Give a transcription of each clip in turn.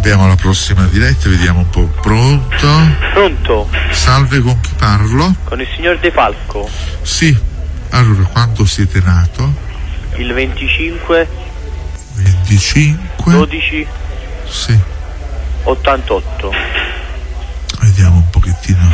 abbiamo la prossima diretta, vediamo un po'. Pronto? Pronto? Salve, con chi parlo? Con il signor De Falco. Sì. Allora, quando siete nato? Il 25 12 sì 88. Vediamo un pochettino.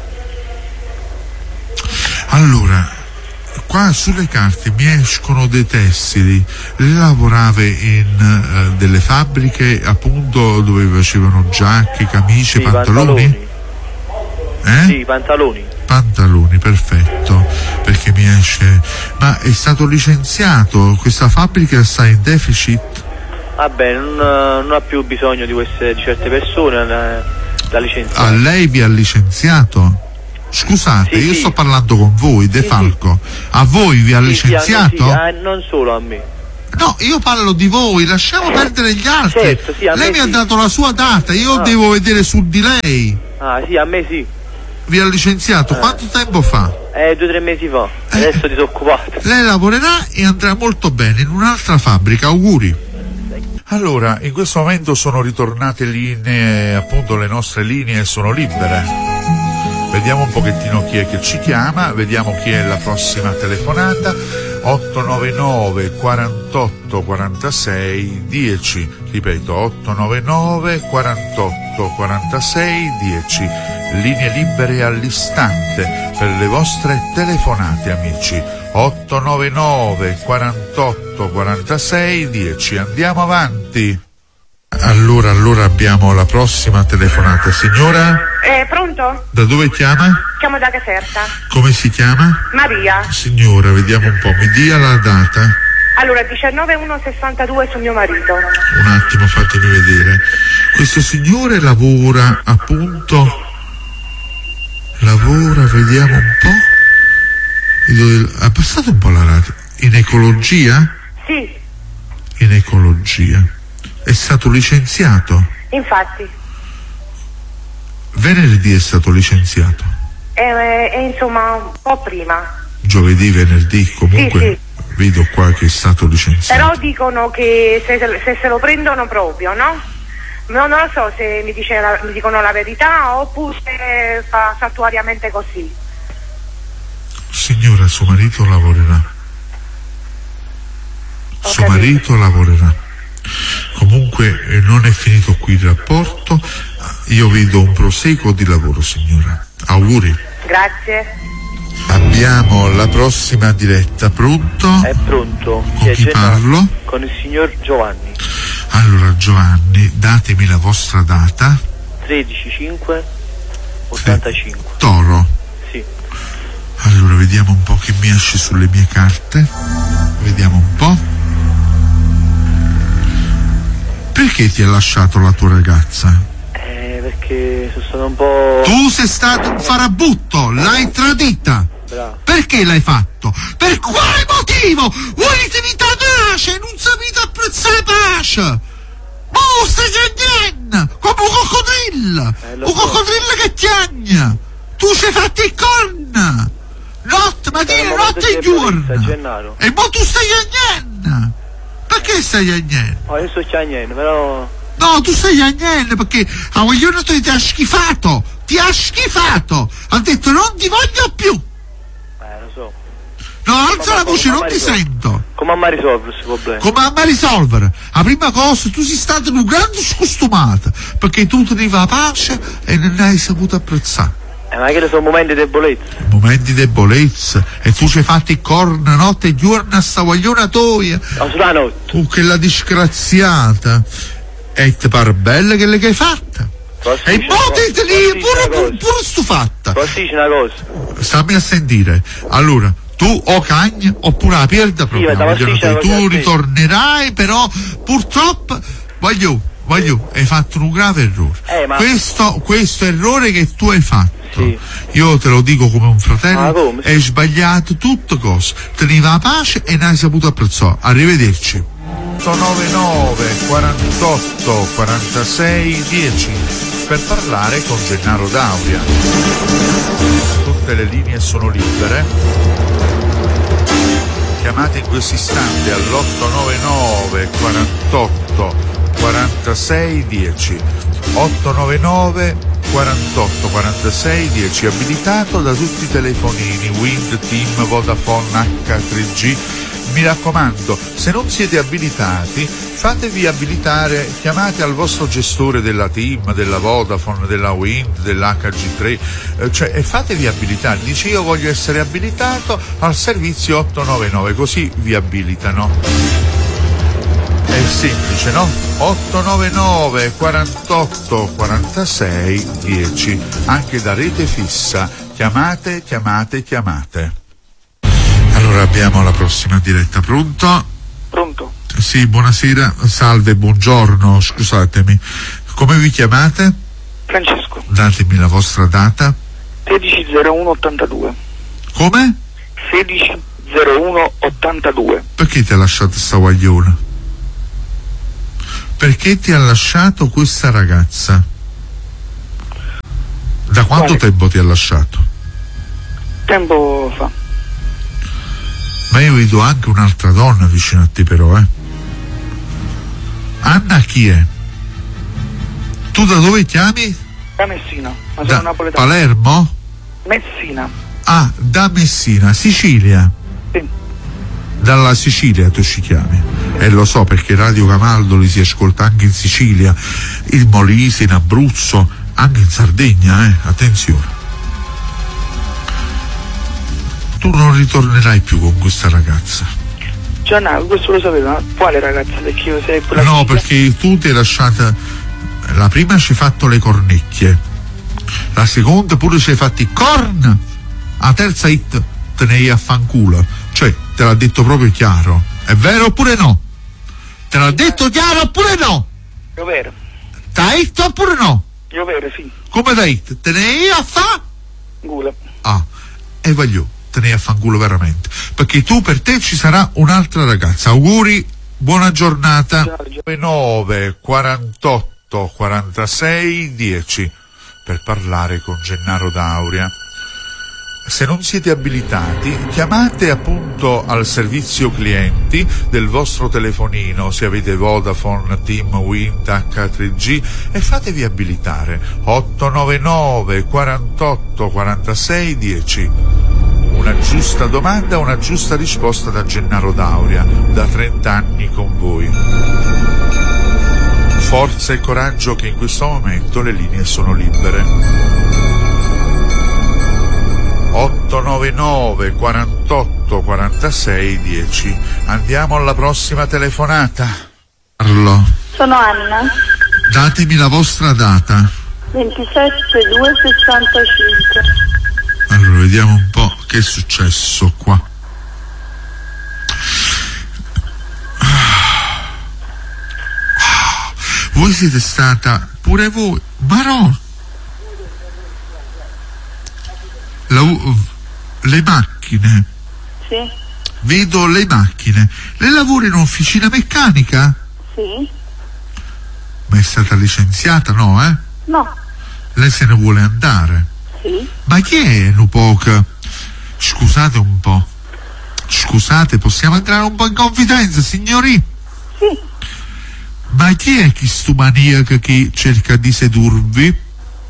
Allora, qua sulle carte mi escono dei tessili. Lei lavorava in delle fabbriche appunto dove facevano giacche, camicie, sì, pantaloni? Sì, Pantaloni, perfetto, perché mi esce. Ma è stato licenziato? Questa fabbrica sta in deficit? Vabbè, non ha più bisogno di certe persone, la licenziato. A lei vi ha licenziato? Scusate, sì, io sì. sto parlando con voi, De Falco. A voi vi ha licenziato? Non solo a me. No, io parlo di voi, lasciamo perdere gli altri. Certo, sì, lei mi ha dato la sua data, io devo vedere su di lei. Ah, sì, a me sì. Vi ha licenziato? Quanto tempo fa? 2 o 3 mesi fa. Adesso disoccupato. Lei lavorerà e andrà molto bene in un'altra fabbrica, auguri. Allora, in questo momento sono ritornate linee, appunto le nostre linee sono libere. Vediamo un pochettino chi è che ci chiama, vediamo chi è la prossima telefonata. 899 48 46 10, ripeto 899 48 46 10, linee libere all'istante per le vostre telefonate, amici. 899 48 46 10. Andiamo avanti. Allora abbiamo la prossima telefonata. Signora? Pronto? Da dove chiama? Chiamo da Caserta. Come si chiama? Maria. Signora, vediamo un po', mi dia la data. Allora, 19/1/62 su mio marito. Un attimo, fatemi vedere. Questo signore lavora, vediamo un po'. Ha passato un po' la radio. In ecologia? Sì. In ecologia. È stato licenziato? Infatti. Venerdì è stato licenziato? Insomma, un po' prima. Giovedì, venerdì, comunque sì. Vedo qua che è stato licenziato. Però dicono che se lo prendono proprio, no? Non lo so se mi dicono la verità oppure fa saltuariamente così. Signora, suo marito lavorerà. Suo marito lavorerà. Comunque non è finito qui il rapporto. Io vedo un proseguo di lavoro, signora. Auguri. Grazie. Abbiamo la prossima diretta. Pronto? È pronto. Con chi parlo? Con il signor Giovanni. Allora, Giovanni, datemi la vostra data. 13/5/85. Toro. Sì. Allora, vediamo un po' che mi esce sulle mie carte. Vediamo un po'. Perché ti ha lasciato la tua ragazza? Perché sono stato un po'... Tu sei stato un farabutto, l'hai tradita. Bravo. Perché l'hai fatto? Per quale motivo? Volete vita pace, non sapete apprezzare la pace. Mostra che niente, come un coccodrillo. Un coccodrillo che tiagna. Tu ci hai fatto il corno. Notte, mattina, notte e giorno. E mo tu stai agnendo. Perché stai agnendo? Io sto agnendo, però... No, tu stai agnendo perché a vogliono ti ha schifato. Ti ha schifato. Ha detto non ti voglio più. Lo so. No, alza la voce, non ti sento. Come a risolvere questo problema? Come a risolvere? La prima cosa, tu sei stato un grande scostumato perché tu tenevi la pace e non hai saputo apprezzare. Ma che sono momenti di debolezza. Momenti di debolezza. E tu ci hai fatto il corno notte e giorno a sta vogliona tua. Sulla notte. Che la disgraziata. E ti pare bella che l'hai fatta. E mo ti lì pure stufatta. Posso dire una cosa? Stammi a sentire. Allora, tu o cagni oppure la perda proprio. Tu ritornerai, però purtroppo voglio, hai fatto un grave errore. Questo errore che tu hai fatto, sì. Io te lo dico come un fratello, hai sbagliato tutte cose. Tenevi la pace e non hai saputo apprezzare. Arrivederci. 899 48 46 10 per parlare con Gennaro D'Auria. Tutte le linee sono libere. Chiamate in questo istante all'899 48 46 10. 899 48 46 10, abilitato da tutti i telefonini Wind, TIM, Vodafone, H3G. Mi raccomando, se non siete abilitati, fatevi abilitare, chiamate al vostro gestore della TIM, della Vodafone, della Wind, dell'HG3, e fatevi abilitare. Dice: io voglio essere abilitato al servizio 899, così vi abilitano. È semplice, no? 899 48 46 10, anche da rete fissa. Chiamate. Allora abbiamo la prossima diretta. Pronto? Pronto? Sì, buonasera, salve, buongiorno, scusatemi. Come vi chiamate? Francesco. Datemi la vostra data. 16/01/82. Come? 16/01/82. Perché ti ha lasciato sta guagliona? Perché ti ha lasciato questa ragazza? Da quanto tempo ti ha lasciato? Tempo fa. Ma io vedo anche un'altra donna vicino a te, però, Anna chi è? Tu da dove chiami? Da Messina, ma da sono napoletano. Palermo? Messina. Ah, da Messina, Sicilia. Sì. Dalla Sicilia tu ci chiami. E lo so, perché Radio Camaldoli si ascolta anche in Sicilia, il Molise, in Abruzzo, anche in Sardegna, attenzione. Tu non ritornerai più con questa ragazza. Gianna, questo lo sapevo, ma quale ragazza? Perché io sei quella. No, perché tu ti hai lasciata. La prima ci hai fatto le cornecchie, la seconda pure ci hai fatti corn, la terza hit te ne hai a fanculo. Cioè, te l'ha detto proprio chiaro. È vero oppure no? Te l'ha detto chiaro oppure no? Io vero. T'ha detto oppure no? Io vero, sì. Come t'ha detto? Te ne hai a fa? Gula. Ah, e voglio, te ne hai a fanculo veramente. Perché tu, per te ci sarà un'altra ragazza. Auguri, buona giornata. 9 48 46 10 per parlare con Gennaro D'Auria. Se non siete abilitati, chiamate appunto al servizio clienti del vostro telefonino, se avete Vodafone, TIM, Wind, H3G, e fatevi abilitare. 899 48 46 10. Una giusta domanda, una giusta risposta da Gennaro D'Auria, da 30 anni con voi. Forza e coraggio, che in questo momento le linee sono libere. 899 48 46 10. Andiamo alla prossima telefonata. Parlo. Sono Anna. Datemi la vostra data. 27/2/65. Allora, vediamo un po' che è successo qua. Voi siete stata, pure voi, Marò. Le macchine. Sì. Vedo le macchine. Lei lavora in officina meccanica? Sì. Ma è stata licenziata, no, No. Lei se ne vuole andare? Sì. Ma chi è Nupoca? Scusate un po'. Scusate, possiamo entrare un po' in confidenza, signori? Sì. Ma chi è questo maniaco che cerca di sedurvi?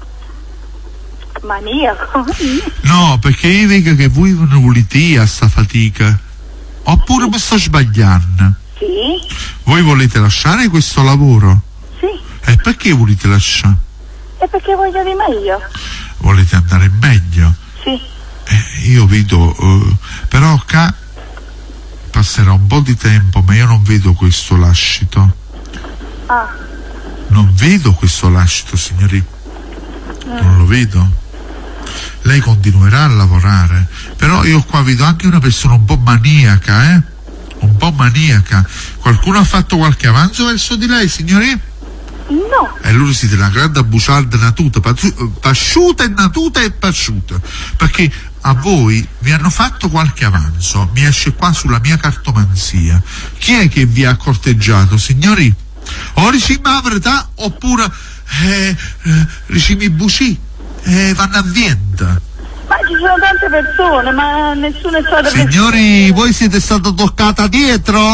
Maniaco? No, perché io vedo che voi non volete a sta fatica. Oppure mi sto sbagliando? Sì. Voi volete lasciare questo lavoro? Sì. E perché volete lasciare? E perché voglio di meglio? Volete andare meglio? Sì. Io vedo, però qua passerà un po' di tempo, ma io non vedo questo lascito. Ah. Non vedo questo lascito, signori. Non lo vedo. Lei continuerà a lavorare, però io qua vedo anche una persona un po' maniaca, un po' maniaca. Qualcuno ha fatto qualche avanzo verso di lei, signori? No. E loro siete una grande buciarda natuta, pasciuta e natuta e pasciuta, perché a voi vi hanno fatto qualche avanzo. Mi esce qua sulla mia cartomanzia. Chi è che vi ha corteggiato, signori? O dici la verità, oppure dici buci vanno a vento. Ma ci sono tante persone, ma nessuno è stato... Signori, voi siete stata toccata dietro?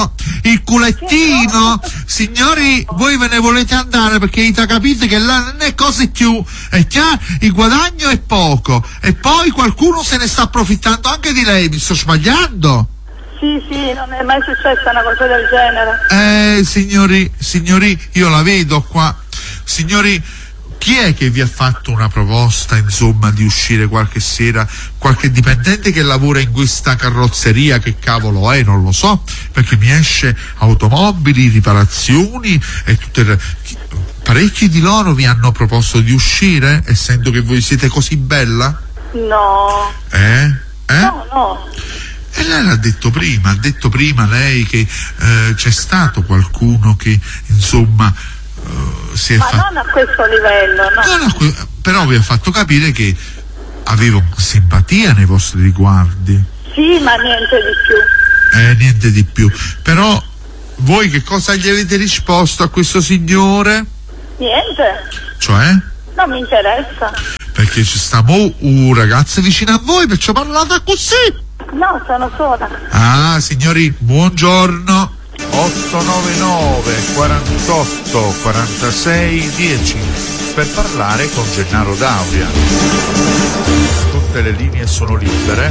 il culettino. Signori, voi ve ne volete andare perché avete capito che là non è cosa più, è chiaro, il guadagno è poco e poi qualcuno se ne sta approfittando anche di lei. Mi sto sbagliando? Sì, non è mai successa una cosa del genere. Signori, io la vedo qua. Signori, chi è che vi ha fatto una proposta, insomma, di uscire qualche sera? Qualche dipendente che lavora in questa carrozzeria, che cavolo è, non lo so, perché mi esce automobili, riparazioni e tutte parecchi di loro vi hanno proposto di uscire, essendo che voi siete così bella? No. No. E lei l'ha detto prima lei che c'è stato qualcuno che insomma si è fatto. Ma non a questo livello, no. Però vi ha fatto capire che aveva simpatia nei vostri riguardi. Sì, ma niente di più. Niente di più. Però voi che cosa gli avete risposto a questo signore? Niente. Cioè? Non mi interessa. Perché ci sta un ragazzo vicino a voi, perciò parlate così. No, sono sola. Ah, signori, buongiorno. 899 48 46 10 per parlare con Gennaro D'Auria. Tutte le linee sono libere.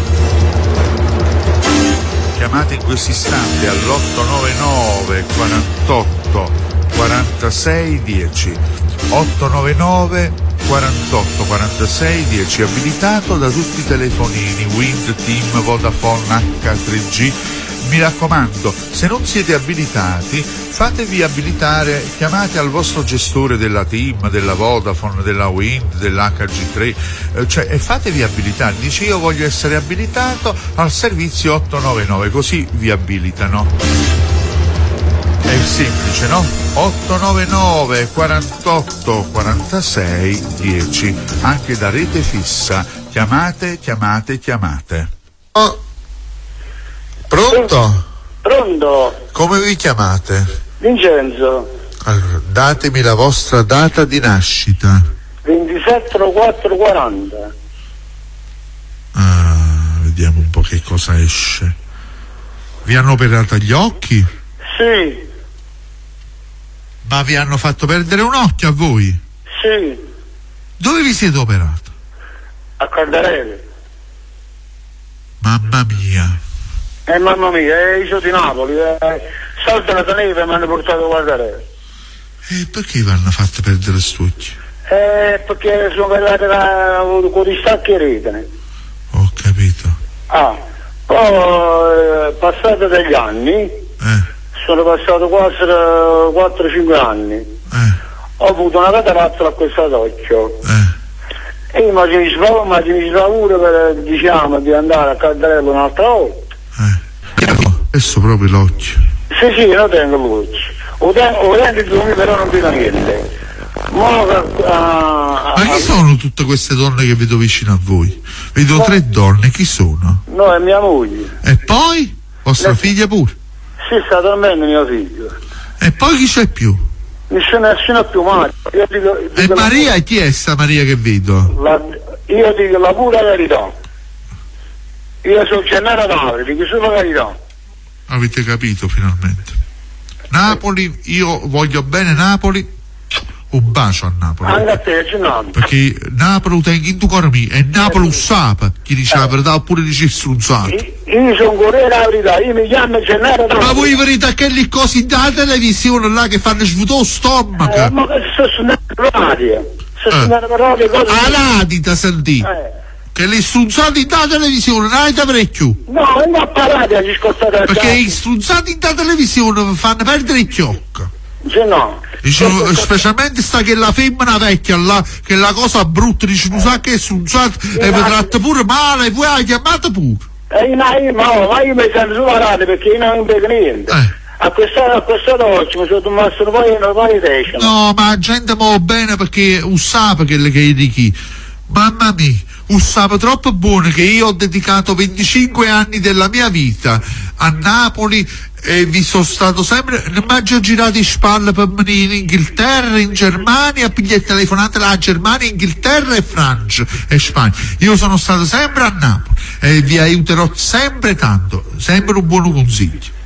Chiamate in questo istante all'899 48 46 10. 899 48 46 10, abilitato da tutti i telefonini Wind, TIM, Vodafone, H3G. Mi raccomando, se non siete abilitati, fatevi abilitare, chiamate al vostro gestore della TIM, della Vodafone, della Wind, dell'HG3, e fatevi abilitare. Dice: io voglio essere abilitato al servizio 899, così vi abilitano. È semplice, no? 899 48 46 10, anche da rete fissa. Chiamate. Oh. Pronto? Come vi chiamate? Vincenzo. Allora, datemi la vostra data di nascita. 27/4/40. Vediamo un po' che cosa esce. Vi hanno operato gli occhi? Sì. Ma vi hanno fatto perdere un occhio a voi? Sì. Dove vi siete operato? A Caldarelli. Mamma mia. Mamma mia, io sono di Napoli. Salta la Teneve e mi hanno portato a Caldarelli. E perché vi hanno fatto perdere st'occhio? Perché sono arrivate con gli stacchi e rete. Ho capito. Poi passati degli anni, sono passato quasi 4-5 anni, ho avuto una cataratta a questo occhio e io mi slavoro per, diciamo, di andare a Caldarello un'altra volta. Adesso proprio l'occhio. Sì, non tengo l'occhio. Ho dentro di me, però non vedo niente. Ma chi sono tutte queste donne che vedo vicino a voi? Vedo 3 donne, chi sono? No, è mia moglie. E poi? Vostra figlia pure? Sì, sta dormendo mio figlio. E poi chi c'è più? Nessuno più, Maria. E Maria, chi è sta Maria che vedo? Io dico la pura verità. Io sono Gennaro D'Auria, dico solo la verità. Avete capito finalmente? Napoli, io voglio bene Napoli. Un bacio a Napoli. Anche a te, Gennaro. Perché Napoli tengo in tu cuore mio e Napoli usapa. Chi dice la verità oppure dice strunzato. Io sono Corriere la verità, io mi chiamo Gennaro D'Auria. Ma voi verità che le cose da televisione là che fanno svuotare lo stomaco? Ma che sto suonando per radio? Sto suonando per radio cose. Aladita sentì. Che le strunzate da televisione non avete parecchio. No, non ho parlato, ci ascoltate. Perché i strunzati da televisione fanno perdere il chiocco. No. Dice, specialmente sta che la femmina vecchia là, che la cosa brutta, dice non sa che è strunzata e vi tratta pure male, voi la chiamate pure. Ma io mi sento sulla radio perché io non vedo niente. A questa dolce mi sono rimasto poi decimo. No, ma la gente muove bene perché sa che è di chi. Mamma mia, un sabato troppo buono che io ho dedicato 25 anni della mia vita a Napoli e vi sono stato sempre, non mi ho girato in spalle per venire in Inghilterra, in Germania, a pigliare telefonate là a Germania, Inghilterra e Francia e Spagna. Io sono stato sempre a Napoli e vi aiuterò sempre tanto, sempre un buon consiglio.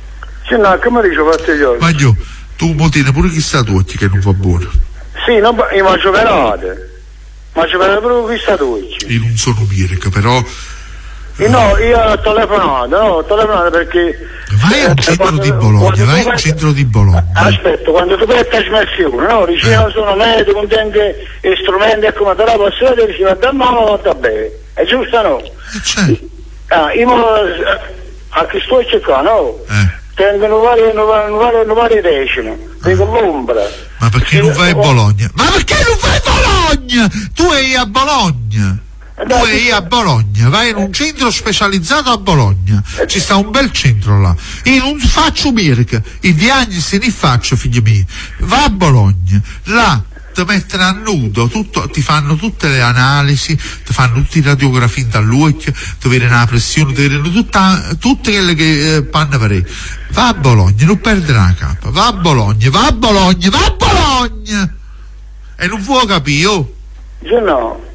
Sì, no, come dice Pastiglione? Maglio, tu mo tieni pure chissà tutti che non va buono. Sì, non io mangio perate. Mangio perate pure chissà tutti. Io non sono Mirek, però... No, io ho telefonato perché... Vai al centro di Bologna, vai al centro di Bologna. Aspetta, quando tu fai la trasmissione, no? Dici, sono medico, contenti strumenti e come te la posso vedere, dici, da mano va bene. È giusto, no? Certo. Io a che sto cercando, no? Tengono varie decine, vengo l'ombra. Ma perché non vai a Bologna? Ma perché non vai a Bologna? Tu sei a Bologna. Vai in un centro specializzato a Bologna, ci sta un bel centro là. Io non faccio Mirek, i diagnosi ne faccio, figli miei. Va a Bologna, là ti mettono a nudo, ti fanno tutte le analisi, ti fanno tutte le radiografie dall'occhio, ti vedono la pressione, ti vedono tutte quelle che panno per. Va a Bologna, non perdere la capa, va a Bologna. E non può capire, oh? Io no.